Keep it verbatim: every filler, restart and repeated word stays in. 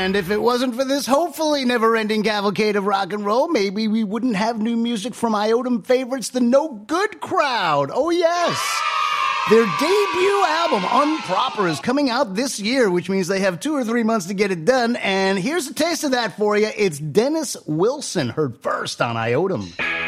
And if it wasn't for this hopefully never-ending cavalcade of rock and roll, maybe we wouldn't have new music from Iodum favorites, the No Good Crowd. Oh, yes. Their debut album, Unproper, is coming out this year, which means they have two or three months to get it done. And here's a taste of that for you. It's Dennis Wilson, heard first on Iodum.